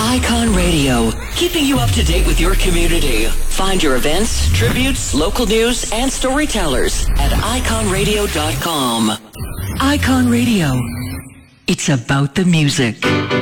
Icon Radio, keeping you up to date with your community. Find your events, tributes, local news, and storytellers at iconradio.com. Icon Radio. It's about the music.